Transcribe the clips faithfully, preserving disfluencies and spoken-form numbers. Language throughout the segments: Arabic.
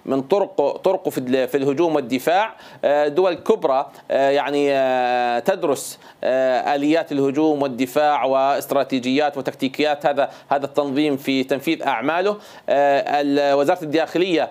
من طرق طرقه في في الهجوم والدفاع. دول كبرى يعني تدرس آليات الهجوم والدفاع واستراتيجيات وتكتيكيات هذا هذا التنظيم في تنفيذ أعماله. وزارة الداخلية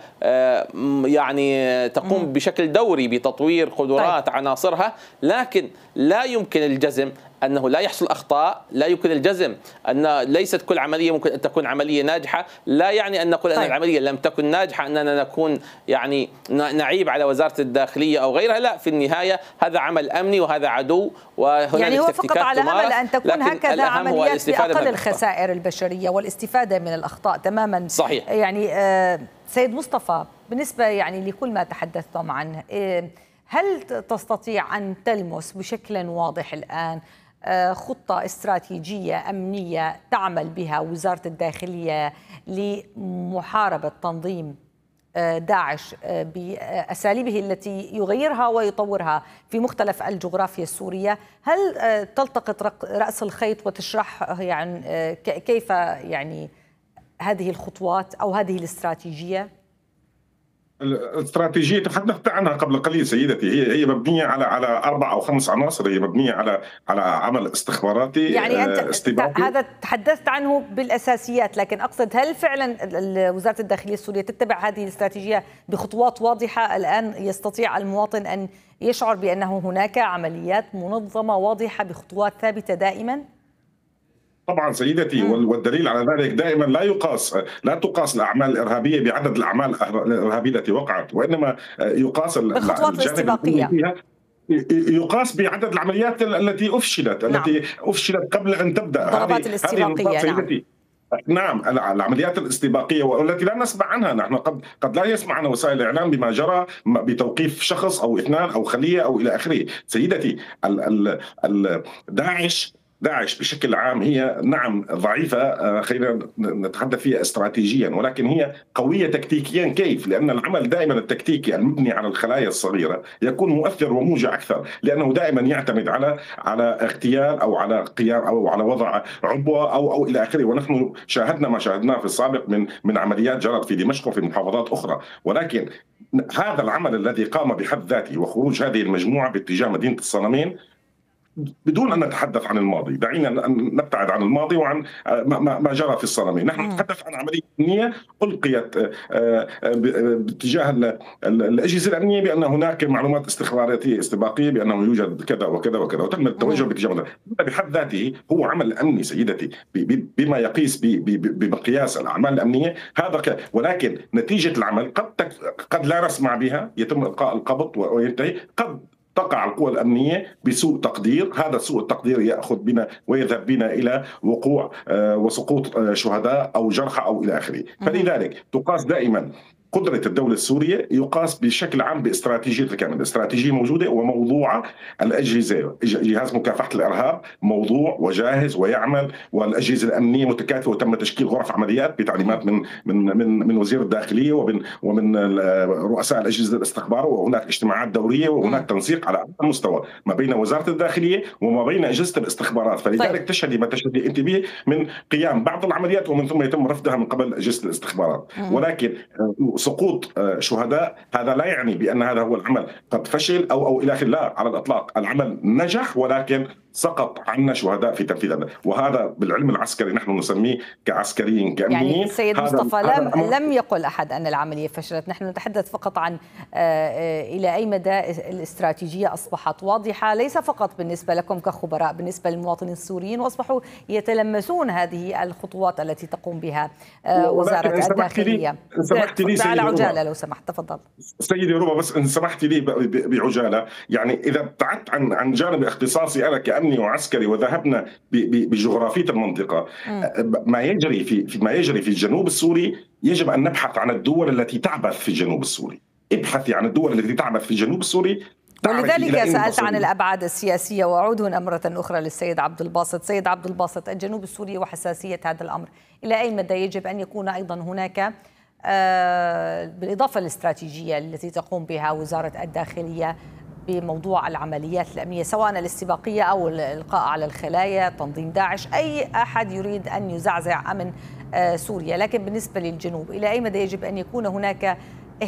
يعني تقوم بشكل دوري بتطوير قدرات عناصرها، لكن لا يمكن الجزم أنه لا يحصل أخطاء، لا يمكن الجزم أن ليست كل عملية ممكن أن تكون عملية ناجحة. لا يعني أن نقول أن العملية لم تكن ناجحة أننا نكون يعني نعيب على وزارة الداخلية أو غيرها. لا، في النهاية هذا عمل أمني وهذا عدو، وهنالك يعني هو فقط على أمل أن تكون هكذا عمليات بأقل الخسائر البشرية والاستفادة من الأخطاء تماما. صحيح. يعني آه سيد مصطفى، بالنسبة يعني لكل ما تحدثتم عنه، آه هل تستطيع أن تلمس بشكل واضح الآن خطة استراتيجية أمنية تعمل بها وزارة الداخلية لمحاربة تنظيم داعش بأساليبه التي يغيرها ويطورها في مختلف الجغرافيا السورية؟ هل تلتقط رأس الخيط وتشرح يعني كيف يعني هذه الخطوات أو هذه الاستراتيجية؟ الاستراتيجيه تحدثت عنها قبل قليل سيدتي، هي هي مبنيه على على اربع او خمس عناصر. هي مبنيه على على عمل استخباراتي يعني انت استباقي. هذا تحدثت عنه بالاساسيات، لكن اقصد هل فعلا وزاره الداخليه السوريه تتبع هذه الاستراتيجيه بخطوات واضحه؟ الان يستطيع المواطن ان يشعر بانه هناك عمليات منظمه واضحه بخطوات ثابته دائما؟ طبعا سيدتي، والدليل على ذلك دائما لا يقاس لا تقاس الاعمال الارهابيه بعدد الاعمال الارهابيه التي وقعت، وانما يقاس بالخطوات الاستباقيه فيها، يقاس بعدد العمليات التي افشلت. نعم. التي افشلت قبل ان تبدا الضربات الاستباقيه. نعم. نعم، العمليات الاستباقيه والتي لا نسمع عنها. نحن قد قد لا يسمع عن وسائل الاعلام بما جرى بتوقيف شخص او اثنان او خليه او الى اخره. سيدتي، ال ال ال داعش داعش بشكل عام هي نعم ضعيفة، خلينا نتحدث فيها استراتيجيا، ولكن هي قوية تكتيكيا. كيف؟ لأن العمل دائما التكتيكي المبني على الخلايا الصغيرة يكون مؤثر وموجع أكثر، لأنه دائما يعتمد على على اغتيال أو على قيام أو على وضع عبوة أو أو إلى آخره. ونحن شاهدنا ما شاهدناه في السابق من من عمليات جرت في دمشق وفي محافظات أخرى. ولكن هذا العمل الذي قام بحد ذاته وخروج هذه المجموعة باتجاه مدينة الصنمين، بدون أن نتحدث عن الماضي، دعينا نبتعد عن الماضي وعن ما جرى في الصنمين. نحن نتحدث عن عملية أمنية ألقيت باتجاه الأجهزة الأمنية بأن هناك معلومات استخباراتية استباقية بأنه يوجد كذا وكذا وكذا، وتم التوجه باتجاه هذا. بحد ذاته هو عمل أمني سيدتي بما يقيس بمقياس الأعمال الأمنية هذا. ولكن نتيجة العمل قد قد لا نسمع بها، يتم إلقاء القبض وينتهي. قد تقع القوى الأمنية بسوء تقدير، هذا سوء التقدير يأخذ بنا ويذهب بنا إلى وقوع وسقوط شهداء أو جرحى أو إلى آخره. فلذلك تقاس دائما قدرة الدولة السورية، يقاس بشكل عام باستراتيجية الكامل. الاستراتيجية موجودة وموضوعة، الأجهزة جهاز مكافحة الإرهاب موضوع وجاهز ويعمل، والأجهزة الأمنية متكاتفة وتم تشكيل غرف عمليات بتعليمات من من من من وزير الداخلية ومن ومن رؤساء الأجهزة الاستخبار، وهناك اجتماعات دورية وهناك تنسيق على أعلى مستوى ما بين وزارة الداخلية وما بين أجهزة الاستخبارات. فلذلك طيب. تشهدي ما تشهدي أنت به من قيام بعض العمليات ومن ثم يتم رفضها من قبل أجهزة الاستخبارات. مم. ولكن سقوط شهداء هذا لا يعني بأن هذا هو العمل قد فشل أو أو إلى آخره، لا على الإطلاق. العمل نجح ولكن سقط عنا شهداء في تنفيذ هذا، وهذا بالعلم العسكري نحن نسميه كعسكريين كأمنيين. يعني سيد مصطفى لم لم يقل أحد أن العملية فشلت، نحن نتحدث فقط عن إلى أي مدى الاستراتيجية أصبحت واضحة، ليس فقط بالنسبة لكم كخبراء، بالنسبة للمواطنين السوريين، وأصبحوا يتلمسون هذه الخطوات التي تقوم بها وزارة الداخلية. على عجالة لو سمحت، تفضل سيدي ربا، بس إن سمحت لي بعجالة. يعني إذا ابتعدت عن عن جانب اختصاصي أنا كأمني وعسكري وذهبنا بجغرافية المنطقة، ما يجري في في ما يجري في الجنوب السوري، يجب أن نبحث عن الدول التي تعبث في الجنوب السوري. ابحثي عن الدول التي تعبث في الجنوب السوري. ولذلك سألت عن الأبعاد السياسية، وأعود هنا مرة أخرى للسيد عبد الباسط. سيد عبد الباسط، الجنوب السوري وحساسية هذا الأمر، إلى أي مدى يجب أن يكون أيضا هناك آه بالإضافة للاستراتيجية التي تقوم بها وزارة الداخلية بموضوع العمليات الأمنية، سواء الاستباقية أو الإلقاء على الخلايا، تنظيم داعش، أي أحد يريد أن يزعزع أمن سوريا، لكن بالنسبة للجنوب إلى أي مدى يجب أن يكون هناك